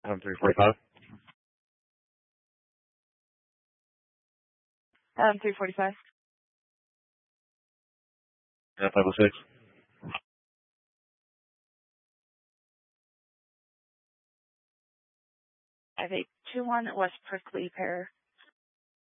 I'm 345. 345. 506. I have a 21 West Prickly Pear.